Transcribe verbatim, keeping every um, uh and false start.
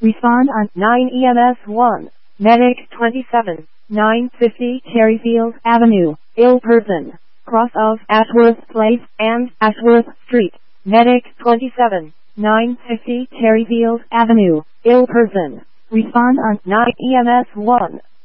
Respond on nine E M S one. Medic twenty-seven, nine fifty Cherryfield Avenue, ill person, cross of Ashworth Place and Ashworth Street. Medic twenty-seven, nine fifty Cherryfield Avenue, ill person. Respond on nine E M S one.